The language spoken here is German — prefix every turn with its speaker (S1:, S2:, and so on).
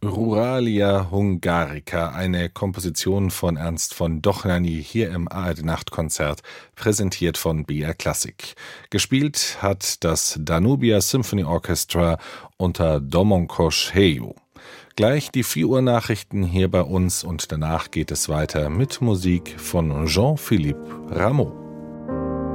S1: Ruralia Hungarica, eine Komposition von Ernst von Dohnányi, hier im ARD-Nachtkonzert, präsentiert von BR Classic. Gespielt hat das Danubia Symphony Orchestra unter Domonkos Hejo. Gleich die 4 Uhr Nachrichten hier bei uns und danach geht es weiter mit Musik von Jean-Philippe Rameau.